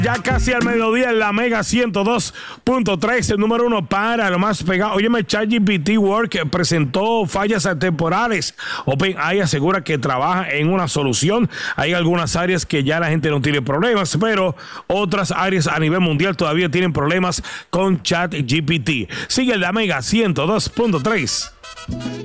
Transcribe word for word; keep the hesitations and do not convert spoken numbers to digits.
Ya casi al mediodía en la Mega ciento dos punto tres, el número uno para lo más pegado. Óyeme, ChatGPT Work presentó fallas temporales. OpenAI asegura que trabaja en una solución. Hay algunas áreas que ya la gente no tiene problemas, pero otras áreas a nivel mundial todavía tienen problemas con ChatGPT. Sigue la Mega ciento dos punto tres.